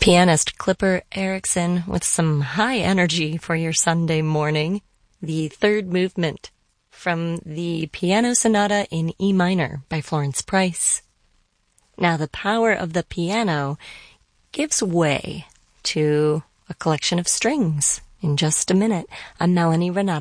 Pianist Clipper Erickson with some high energy for your Sunday morning. The third movement from the Piano Sonata in E minor by Florence Price. Now the power of the piano gives way to a collection of strings. In just a minute, I'm Melanie Renato.